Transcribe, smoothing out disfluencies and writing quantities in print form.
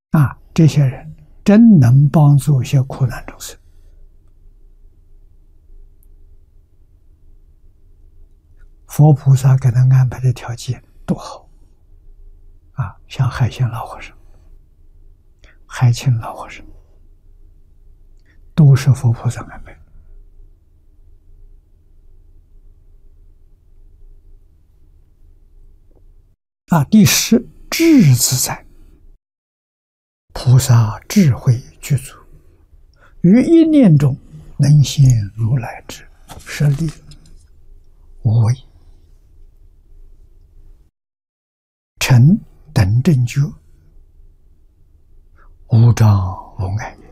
这些人真能帮助一些苦难众生，佛菩萨给他安排的条件多好像海鲜老和尚、海清老和尚，都是佛菩萨安排。第10，智自在，菩萨智慧具足，于一念中能现如来之舍利无为，成等正觉，无障无碍也。